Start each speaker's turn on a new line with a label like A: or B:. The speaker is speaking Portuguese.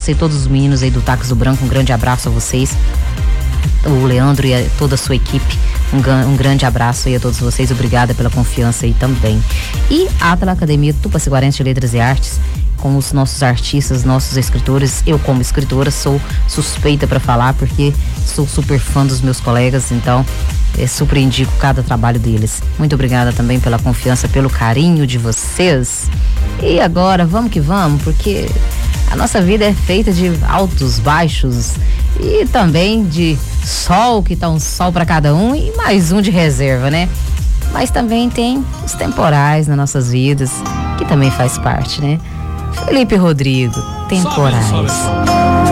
A: você e todos os meninos aí do Táxi do Branco, um grande abraço a vocês. O Leandro e toda a sua equipe, um grande abraço aí a todos vocês, obrigada pela confiança aí também. E a Atala Academia Tupaci-Guarense de Letras e Artes, com os nossos artistas, nossos escritores. Eu, como escritora, sou suspeita para falar, porque sou super fã dos meus colegas, então super indico cada trabalho deles. Muito obrigada também pela confiança, pelo carinho de vocês. E agora, vamos que vamos, porque a nossa vida é feita de altos, baixos e também de sol, que tá um sol para cada um, e mais um de reserva, né? Mas também tem os temporais nas nossas vidas, que também faz parte, né? Felipe Rodrigo, temporais. Sobe.